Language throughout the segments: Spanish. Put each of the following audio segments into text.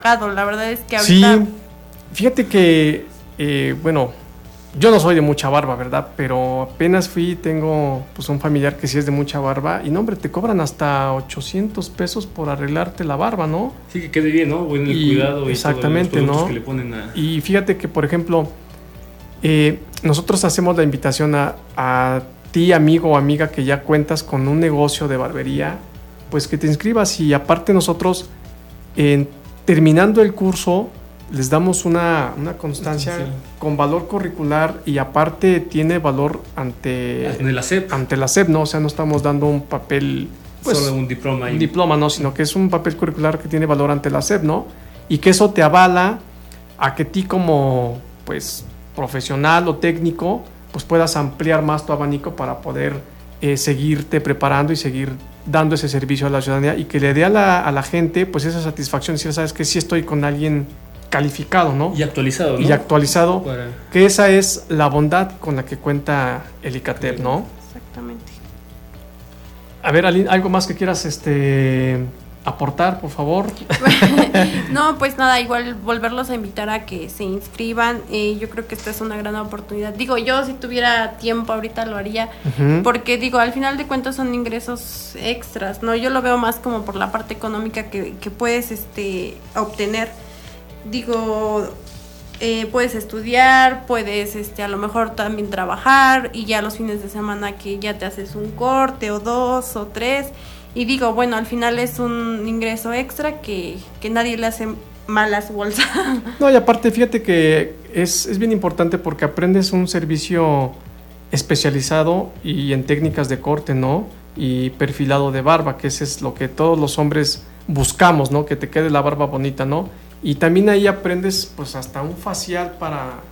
La verdad es que ahorita... Sí, fíjate que, bueno, yo no soy de mucha barba, ¿verdad? Pero apenas tengo pues un familiar que sí es de mucha barba y no, hombre, te cobran hasta 800 pesos por arreglarte la barba, ¿no? Sí, que quede bien, ¿no? Bueno, el cuidado y exactamente, todos los productos ¿no? que le ponen a... Y fíjate que, por ejemplo, nosotros hacemos la invitación a ti, amigo o amiga, que ya cuentas con un negocio de barbería, pues que te inscribas y aparte nosotros, terminando el curso, les damos una constancia con valor curricular y aparte tiene valor ante la SEP. Ante la SEP, ¿no? O sea, no estamos dando un papel... Pues, solo un diploma. Un diploma, ¿no? Sino que es un papel curricular que tiene valor ante la SEP, ¿no? Y que eso te avala a que ti como, pues, profesional o técnico, pues puedas ampliar más tu abanico para poder seguirte preparando y seguir dando ese servicio a la ciudadanía y que le dé a la gente, pues, esa satisfacción, decir, sabes que sí estoy con alguien calificado, ¿no? Y actualizado, ¿no? Y actualizado, que esa es la bondad con la que cuenta el ICATEP, ¿no? Exactamente. A ver, Aline, ¿algo más que quieras aportar, por favor? No, pues nada, igual volverlos a invitar a que se inscriban. Yo creo que esta es una gran oportunidad. Digo, yo si tuviera tiempo ahorita lo haría, porque digo, al final de cuentas son ingresos extras, ¿no? Yo lo veo más como por la parte económica que puedes obtener. Digo, puedes estudiar, puedes a lo mejor también trabajar y ya los fines de semana que ya te haces un corte o 2 o 3 y digo, bueno, al final es un ingreso extra que nadie le hace mal a su bolsa. No, y aparte fíjate que es bien importante porque aprendes un servicio especializado y en técnicas de corte, ¿no? Y perfilado de barba, que ese es lo que todos los hombres buscamos, ¿no? Que te quede la barba bonita, ¿no? Y también ahí aprendes pues hasta un facial para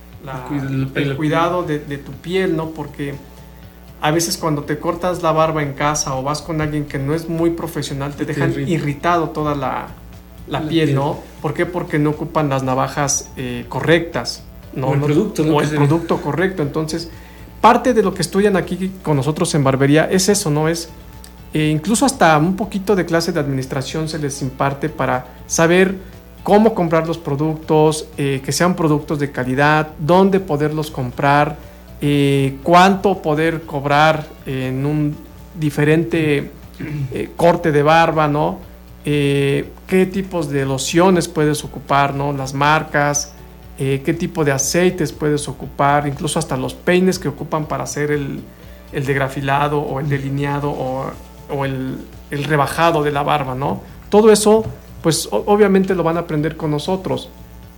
el cuidado de tu piel, ¿no? Porque a veces cuando te cortas la barba en casa o vas con alguien que no es muy profesional, te dejan irritado toda la piel, ¿no? ¿Por qué? Porque no ocupan las navajas correctas, ¿no? O el producto, ¿no? O el producto correcto. Entonces, parte de lo que estudian aquí con nosotros en barbería es eso, ¿no? Es incluso hasta un poquito de clase de administración se les imparte para saber cómo comprar los productos, que sean productos de calidad, dónde poderlos comprar, cuánto poder cobrar en un diferente corte de barba, ¿no? Qué tipos de lociones puedes ocupar, ¿no? Las marcas, qué tipo de aceites puedes ocupar, incluso hasta los peines que ocupan para hacer el degrafilado o el delineado o el rebajado de la barba, ¿no? Todo eso pues obviamente lo van a aprender con nosotros.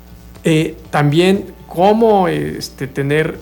También cómo tener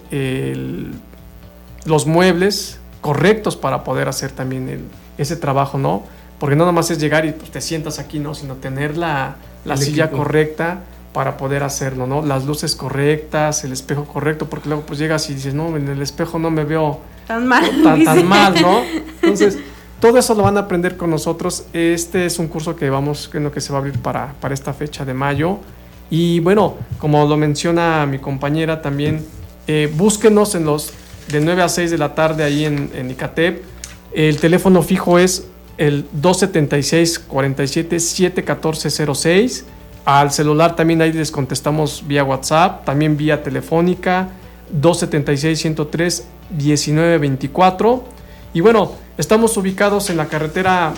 los muebles correctos para poder hacer también ese trabajo, ¿no? Porque no nada más es llegar y pues, te sientas aquí, ¿no? Sino tener la silla equipo correcta para poder hacerlo, ¿no? Las luces correctas, el espejo correcto, porque luego pues llegas y dices, no, en el espejo no me veo tan mal, tan mal, ¿no? Entonces todo eso lo van a aprender con nosotros. Este es un curso que se va a abrir para esta fecha de mayo. Y bueno, como lo menciona mi compañera también, búsquenos de 9 a 6 de la tarde ahí en ICATEP. El teléfono fijo es el 276-47-71406. Al celular también ahí les contestamos vía WhatsApp, también vía telefónica, 276-103-1924. Y bueno, estamos ubicados en la carretera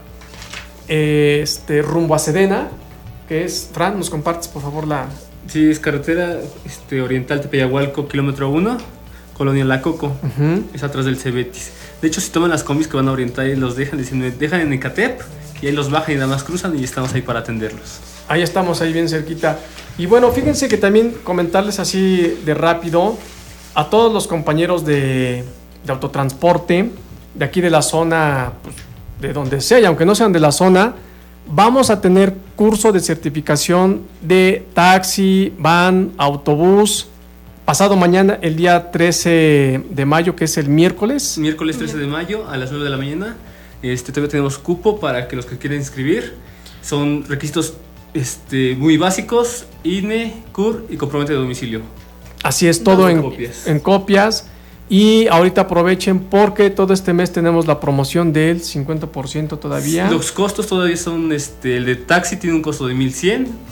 rumbo a Sedena, que es, Fran, ¿nos compartes por favor la...? Sí, es carretera oriental Tepeyahualco, kilómetro 1, Colonia La Coco, es atrás del Cebetis. De hecho, si toman las combis que van a orientar y los dejan en Ecatep, y ahí los bajan y nada más cruzan y estamos ahí para atenderlos. Ahí estamos, ahí bien cerquita. Y bueno, fíjense que también comentarles así de rápido a todos los compañeros de autotransporte, de aquí de la zona, pues, de donde sea, y aunque no sean de la zona, vamos a tener curso de certificación de taxi, van, autobús, pasado mañana, el día 13 de mayo, que es el miércoles. Miércoles 13 de mayo a las 9 de la mañana. Todavía tenemos cupo para que los que quieren inscribir. Son requisitos muy básicos: INE, CUR y comprobante de domicilio. Así es, todo en copias. Y ahorita aprovechen porque todo este mes tenemos la promoción del 50% todavía. Los costos todavía son, el de taxi tiene un costo de 1,100,